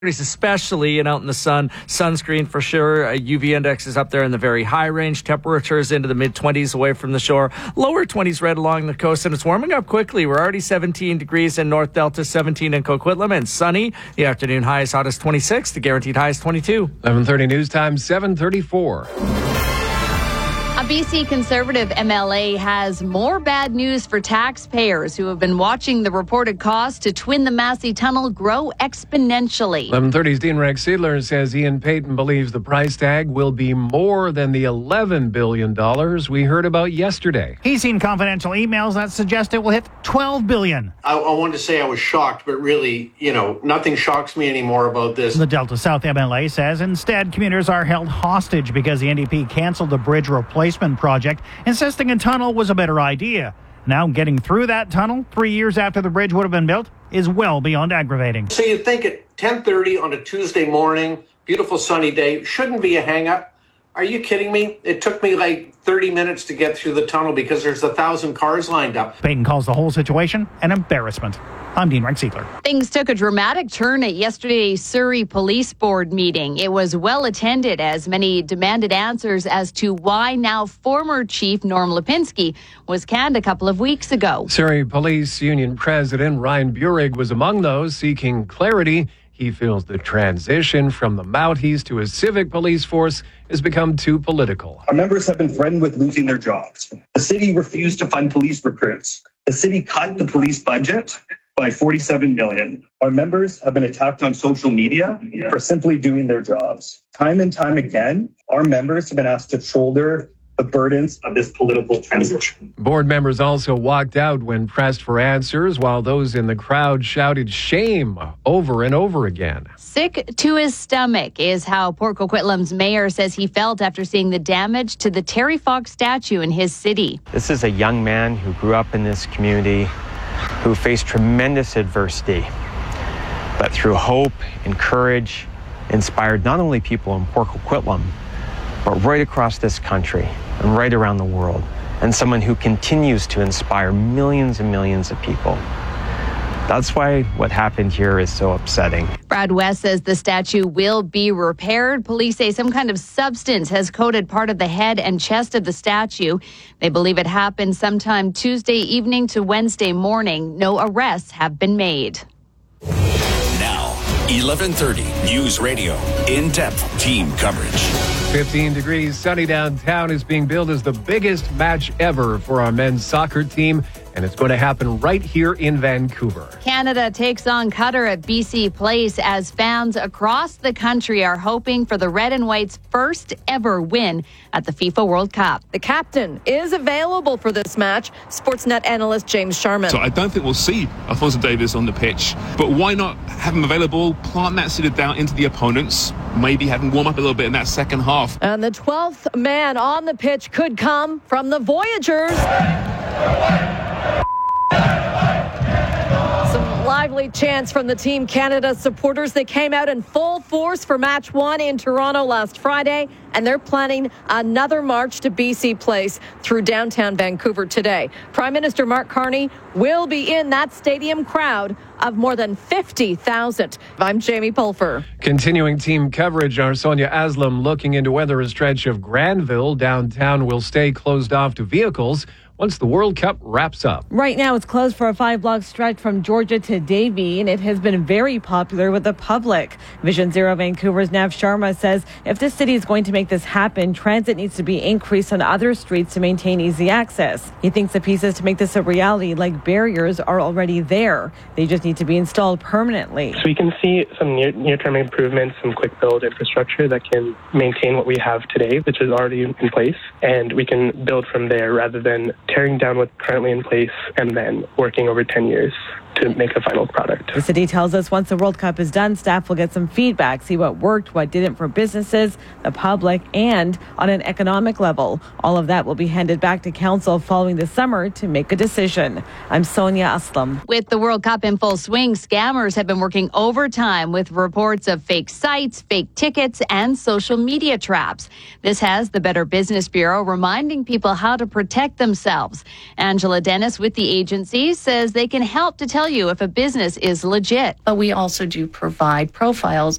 especially and out in the sun. Sunscreen for sure. UV index is up there in the very high range. Temperatures into the mid-20s away from the shore. Lower 20s right along the coast, and it's warming up quickly. We're already 17 degrees in North Delta, 17 in Coquitlam, and sunny. The afternoon high is hot as 26. The guaranteed high is 22. 11:30 news time, 7:34. A BC Conservative MLA has more bad news for taxpayers who have been watching the reported cost to twin the Massey Tunnel grow exponentially. 11:30's Dean Rex Seidler says Ian Payton believes the price tag will be more than the $11 billion we heard about yesterday. He's seen confidential emails that suggest it will hit $12 billion. I wanted to say I was shocked, but really, nothing shocks me anymore about this. The Delta South MLA says instead commuters are held hostage because the NDP canceled the bridge replacement project, insisting a tunnel was a better idea. Now getting through that tunnel 3 years after the bridge would have been built is well beyond aggravating. So you'd think at 10:30 on a Tuesday morning, beautiful sunny day, shouldn't be a hang-up. Are you kidding me? It took me like 30 minutes to get through the tunnel because there's 1,000 cars lined up. Payton calls the whole situation an embarrassment. I'm Dean Rex Seidler. Things took a dramatic turn at yesterday's Surrey Police Board meeting. It was well attended as many demanded answers as to why now former Chief Norm Lipinski was canned a couple of weeks ago. Surrey Police Union President Ryan Burig was among those seeking clarity. He feels the transition from the Mounties to a civic police force has become too political. Our members have been threatened with losing their jobs. The city refused to fund police recruits. The city cut the police budget by $47 million. Our members have been attacked on social media for simply doing their jobs. Time and time again, our members have been asked to shoulder the burdens of this political transition. Board members also walked out when pressed for answers, while those in the crowd shouted shame over and over again. Sick to his stomach is how Port Coquitlam's mayor says he felt after seeing the damage to the Terry Fox statue in his city. This is a young man who grew up in this community, who faced tremendous adversity, but through hope and courage, inspired not only people in Port Coquitlam, but right across this country and right around the world, and someone who continues to inspire millions and millions of people. That's why what happened here is so upsetting. Brad West says the statue will be repaired. Police say some kind of substance has coated part of the head and chest of the statue. They believe it happened sometime Tuesday evening to Wednesday morning. No arrests have been made. Now, 11:30 News Radio. In-depth team coverage. 15 degrees, sunny downtown is being billed as the biggest match ever for our men's soccer team, and it's going to happen right here in Vancouver. Canada takes on Qatar at BC Place as fans across the country are hoping for the Red and White's first ever win at the FIFA World Cup. The captain is available for this match, Sportsnet analyst James Sharman. So I don't think we'll see Alphonso Davies on the pitch, but why not have him available, plant that seeded down into the opponents, maybe have him warm up a little bit in that second half. And the 12th man on the pitch could come from the Voyagers. Some lively chants from the Team Canada supporters. They came out in full force for match one in Toronto last Friday, and they're planning another march to BC Place through downtown Vancouver today. Prime Minister Mark Carney will be in that stadium crowd of more than 50,000. I'm Jamie Pulfer. Continuing team coverage, our Sonia Aslam looking into whether a stretch of Granville downtown will stay closed off to vehicles once the World Cup wraps up. Right now, it's closed for a 5-block stretch from Georgia to Davie, and it has been very popular with the public. Vision Zero Vancouver's Nav Sharma says if the city is going to make this happen, transit needs to be increased on other streets to maintain easy access. He thinks the pieces to make this a reality, like barriers, are already there. They just need to be installed permanently. So we can see some near-term improvements, some quick build infrastructure that can maintain what we have today, which is already in place, and we can build from there rather than tearing down what's currently in place and then working over 10 years to make a final product. The city tells us once the World Cup is done, staff will get some feedback, see what worked, what didn't for businesses, the public, and on an economic level. All of that will be handed back to council following the summer to make a decision. I'm Sonia Aslam. With the World Cup in full swing, scammers have been working overtime with reports of fake sites, fake tickets, and social media traps. This has the Better Business Bureau reminding people how to protect themselves. Angela Dennis with the agency says they can help to tell tell you if a business is legit. But we also do provide profiles